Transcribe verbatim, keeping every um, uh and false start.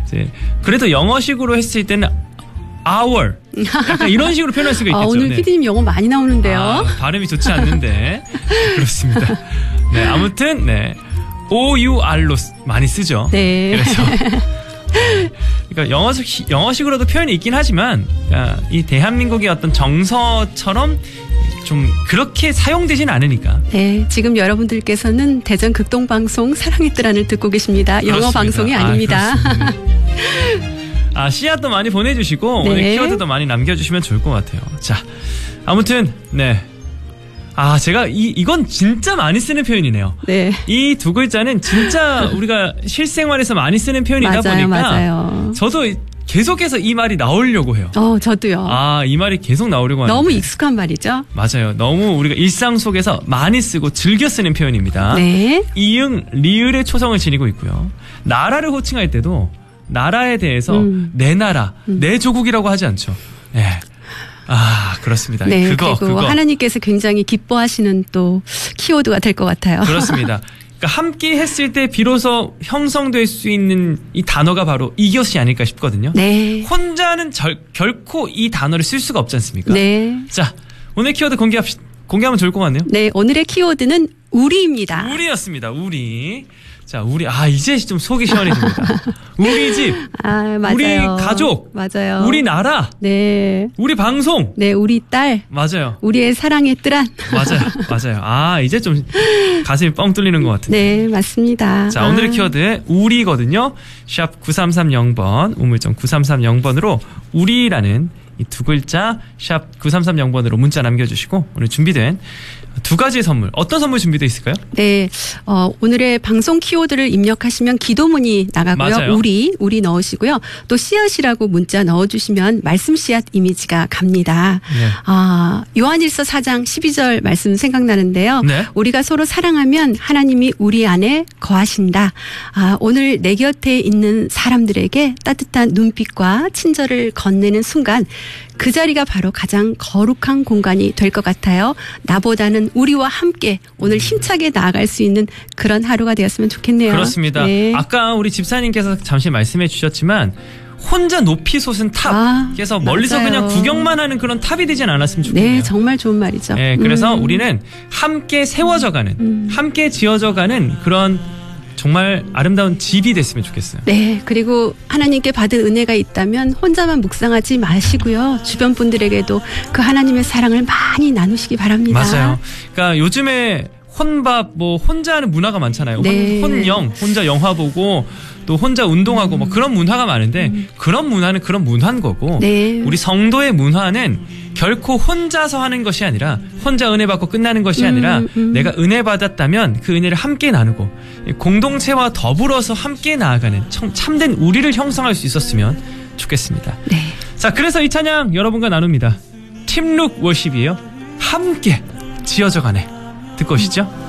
이제 그래도 영어식으로 했을 때는 hour 약간 이런 식으로 표현할 수가 있겠죠. 아, 오늘 네. 피디님 영어 많이 나오는데요. 아, 발음이 좋지 않는데 그렇습니다. 네, 아무튼 네 오유알로 많이 쓰죠. 네. 그래서 그러니까 영어식 영어식으로도 표현이 있긴 하지만 그러니까 이 대한민국의 어떤 정서처럼 좀 그렇게 사용되진 않으니까. 네, 지금 여러분들께서는 대전 극동방송 사랑의 뜰안을 듣고 계십니다. 영어 그렇습니다. 방송이 아닙니다. 아, 아, 씨앗도 많이 보내주시고 네. 오늘 키워드도 많이 남겨주시면 좋을 것 같아요. 자, 아무튼 네. 아, 제가 이 이건 진짜 많이 쓰는 표현이네요. 네. 이 두 글자는 진짜 우리가 실생활에서 많이 쓰는 표현이다 맞아요, 보니까 맞아요. 저도 계속해서 이 말이 나오려고 해요. 어, 저도요. 아, 이 말이 계속 나오려고 하는데. 너무 익숙한 말이죠. 맞아요. 너무 우리가 일상 속에서 많이 쓰고 즐겨 쓰는 표현입니다. 네. 이응, 리을의 초성을 지니고 있고요. 나라를 호칭할 때도 나라에 대해서 음. 내 나라, 음. 내 조국이라고 하지 않죠. 네. 아, 그렇습니다. 네, 그거, 그리고 그거. 하나님께서 굉장히 기뻐하시는 또 키워드가 될 것 같아요. 그렇습니다. 그러니까 함께 했을 때 비로소 형성될 수 있는 이 단어가 바로 이것이 아닐까 싶거든요. 네. 혼자는 절, 결코 이 단어를 쓸 수가 없지 않습니까? 네. 자, 오늘 키워드 공개합시다. 공개하면 좋을 것 같네요. 네, 오늘의 키워드는 우리입니다. 우리였습니다. 우리. 자, 우리. 아, 이제 좀 속이 시원해집니다. 우리 집. 아, 맞아요. 우리 가족. 맞아요. 우리 나라. 네. 우리 방송. 네, 우리 딸. 맞아요. 우리의 사랑의 뜰안. 맞아요. 맞아요. 아, 이제 좀 가슴이 뻥 뚫리는 것 같은데. 네, 맞습니다. 자, 오늘의 아. 키워드 우리거든요. 샵 구삼삼영 번, 우물정 구삼삼영 번으로 우리라는 이 두 글자 샵 구삼삼영 번으로 문자 남겨주시고 오늘 준비된 두 가지의 선물, 어떤 선물 준비되어 있을까요? 네, 어, 오늘의 방송 키워드를 입력하시면 기도문이 나가고요. 맞아요. 우리, 우리 넣으시고요. 또 씨앗이라고 문자 넣어주시면 말씀 씨앗 이미지가 갑니다. 네. 아, 요한일서 사 장 십이 절 말씀 생각나는데요. 네. 우리가 서로 사랑하면 하나님이 우리 안에 거하신다. 아, 오늘 내 곁에 있는 사람들에게 따뜻한 눈빛과 친절을 건네는 순간 그 자리가 바로 가장 거룩한 공간이 될 것 같아요. 나보다는 우리와 함께 오늘 힘차게 나아갈 수 있는 그런 하루가 되었으면 좋겠네요. 그렇습니다. 네. 아까 우리 집사님께서 잠시 말씀해 주셨지만 혼자 높이 솟은 탑. 아, 그래서 멀리서 맞아요. 그냥 구경만 하는 그런 탑이 되진 않았으면 좋겠네요. 네, 정말 좋은 말이죠. 네, 그래서 음. 우리는 함께 세워져가는, 음. 함께 지어져가는 그런 정말 아름다운 집이 됐으면 좋겠어요. 네, 그리고 하나님께 받은 은혜가 있다면 혼자만 묵상하지 마시고요. 주변 분들에게도 그 하나님의 사랑을 많이 나누시기 바랍니다. 맞아요. 그러니까 요즘에 혼밥, 뭐 혼자 하는 문화가 많잖아요. 네. 혼, 혼영, 혼자 영화 보고 또 혼자 운동하고 뭐 그런 문화가 많은데 그런 문화는 그런 문화인 거고 네. 우리 성도의 문화는 결코 혼자서 하는 것이 아니라 혼자 은혜 받고 끝나는 것이 아니라 음, 음. 내가 은혜 받았다면 그 은혜를 함께 나누고 공동체와 더불어서 함께 나아가는 참, 참된 우리를 형성할 수 있었으면 좋겠습니다. 네. 자, 그래서 이 찬양 여러분과 나눕니다. 팀룩 워십이에요. 함께 지어져가네. 듣고 오시죠.